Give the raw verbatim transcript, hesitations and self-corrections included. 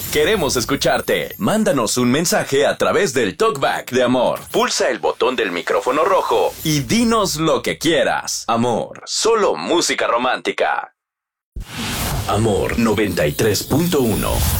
Queremos escucharte. Mándanos un mensaje a través del Talkback de Amor. Pulsa el botón del micrófono rojo y dinos lo que quieras. Amor, solo música romántica. Amor noventa y tres punto uno.